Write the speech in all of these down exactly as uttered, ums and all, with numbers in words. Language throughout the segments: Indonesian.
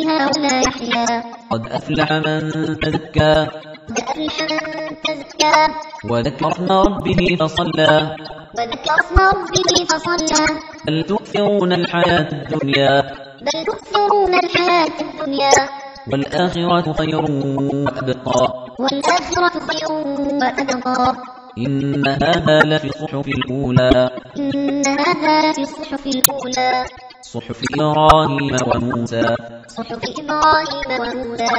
فيها ولا يحيا قد أفلح من تزكى قد أفلح من تزكى وذكر اسم ربه فصلى وذكر اسم ربه فصلى بل تؤثرون الحياة الدنيا بل تؤثرون الحياة الدنيا والآخرة خير وأبقى والآخرة خير وأبقى إن هذا لفي الصحف الأولى إن هذا لفي الصحف الأولى صحف إبراهيم وموسى صحف إبراهيم وموسى.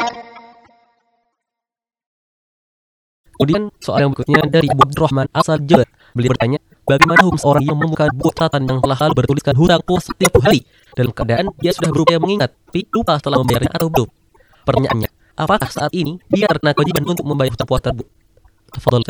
Kemudian soal yang berikutnya dari Abu Abdurrahman asal Jabar. Beliau bertanya, bagaimana hukum seorang yang membuka buku catatan yang telah lalu bertuliskan hutang puasa setiap hari dalam keadaan dia sudah berupaya mengingat tapi lupa setelah membayarnya atau belum? Pertanyaannya, apakah saat ini dia terkena kewajiban untuk membayar hutang puasa tersebut? Tafadhol.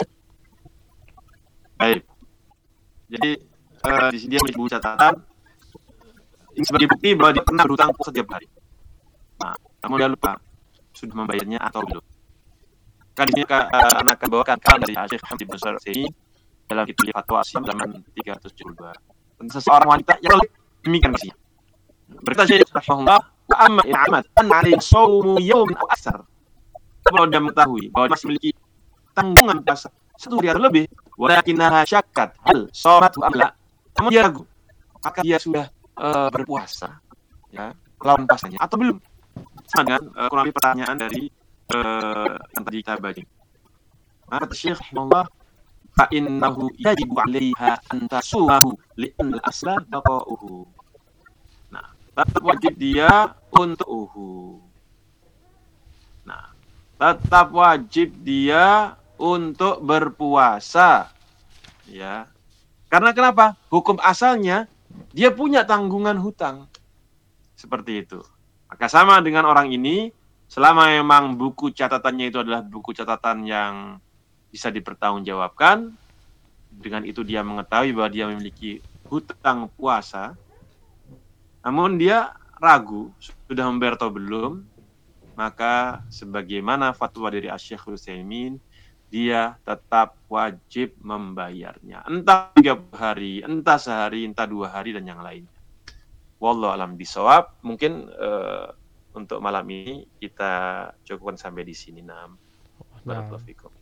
Baik. Jadi uh, di sini dia memiliki buku catatan ini sebagai bukti bahwa dia pernah berhutang puasa setiap hari. Nah, namun dia lupa sudah membayarnya atau belum. Kan di sini uh, anak akan bawakan kalam dari Syekh Muhammad bin Shalih Al-Utsaimin dalam kitab Fatwa Asyam halaman tiga ratus tujuh puluh dua. Tentang seseorang wanita yang demikian kasihan. Berkata Syekh rahimahullah, wa amma in amat an 'alayhi shawmu yawmin aw aktsar. Kalau dia mengetahui bahwa dia masih memiliki tanggungan puasa satu hari atau lebih, walakinnaha syakkat hal sharatu am la. Namun dia ragu, apakah dia sudah uh, berpuasa ya, lawan puasanya atau belum? Sama dengan uh, kurang lebih pertanyaan dari uh, yang tadi kita baca. Maka kata Syekh rahimahullah, fa innahu yajibu 'alaiha an tasumahu li'an al-asla baqa'uhu. Nah, tetap wajib dia untuk uhu. Nah, tetap wajib dia untuk berpuasa. Ya. Karena kenapa? Hukum asalnya dia punya tanggungan hutang. Seperti itu. Maka sama dengan orang ini, selama memang buku catatannya itu adalah buku catatan yang bisa dipertanggungjawabkan, dengan itu dia mengetahui bahwa dia memiliki hutang puasa, namun dia ragu sudah membayar atau belum, maka sebagaimana fatwa dari Syekh Utsaimin, dia tetap wajib membayarnya. Entah tiga hari, entah sehari, entah dua hari, dan yang lainnya. Wallahu a'lam bishawab. Mungkin uh, untuk malam ini kita cukupkan sampai di sini. Nam. Barakallahu fikum.